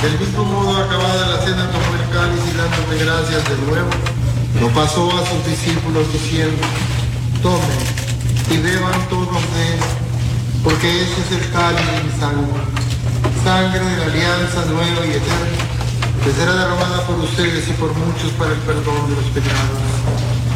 Del mismo modo, acabada la cena, tomó el cáliz y dándole gracias de nuevo, lo pasó a sus discípulos diciendo: tomen y beban todos de él, porque este es el cáliz de mi sangre, sangre de la alianza nueva y eterna, que será derramada por ustedes y por muchos para el perdón de los pecados.